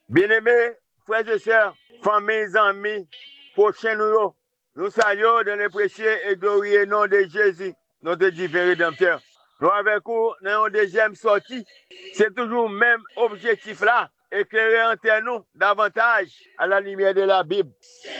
Bien-aimés, frères et sœurs, familles, amis, prochains nous saluons dans le précieux et glorieux nom de Jésus, notre divin rédempteur. Nous avec vous, dans une deuxième sortie, c'est toujours le même objectif là, éclairer entre nous davantage à la lumière de la Bible.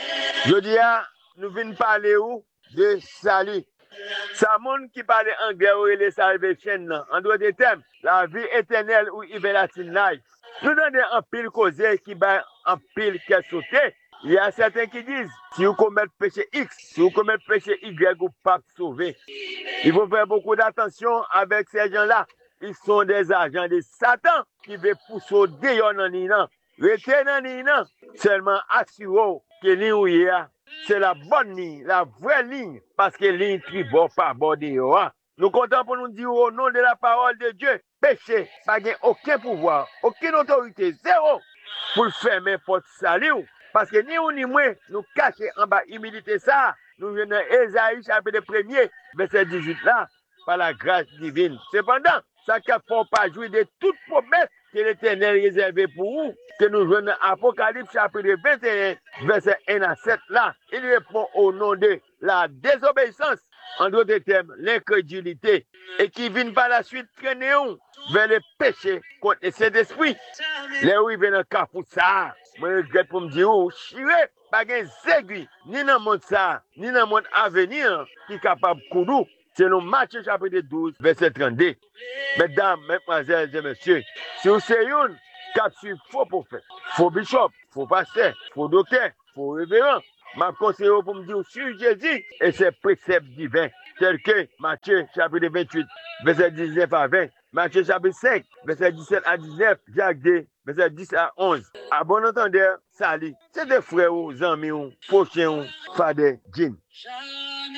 Je dis, nous venons parler de salut. Ça monde qui parle anglais ou les salvation, en d'autres termes, la vie éternelle ou everlasting life. Nous donnons un pile causé qui bat un pile qui est sauté. Il y a certains qui disent, si vous commettez péché X, si vous commettez péché Y, vous ne pouvez pas sauver. Il faut faire beaucoup d'attention avec ces gens-là. Ils sont des agents de Satan qui veulent pousser dehors dans l'île. Restez dans l'île, seulement assurez que l'île c'est la bonne ligne, la vraie ligne, parce que ligne qui va pas border. Nous comptons pour nous dire au nom de la parole de Dieu, péché, pas aucun pouvoir, aucune autorité, zéro, pour le fermer porte salut. Parce que ni ou ni moi, nous cacher en bas humilité ça, nous venons dans Ésaïe chapitre 1er, verset 18 là, par la grâce divine. Cependant, ça ne faut pas jouir de toute promesse que l'Éternel réservé pour vous, que nous jouons dans Apocalypse chapitre 21, verset 1 à 7 là. Il répond au nom de la désobéissance, en d'autres termes, l'incrédulité, et qui vient par la suite traîner vers le péché contre le Saint-Esprit. Là où il vient dans le cas pour ça, moi je regrette pour me dire, chiré, pas de aiguille, ni dans le monde ça, ni dans le monde à venir, qui est capable de courir. C'est le Matthieu chapitre 12, verset 32. Mesdames, mesdemoiselles et messieurs, si vous êtes une qui suit faux prophète, faux bishop, faux pasteur, faux docteur, faux révérend, m'a conseillé pour me dire sur Jésus et ses préceptes divins, tels que Matthieu chapitre 28, verset 19 à 20, Matthieu chapitre 5, verset 17 à 19, Jacques 2, verset 10 à 11. À bon entendeur, salut. C'est des frères, amis, prochains, Fader Jim.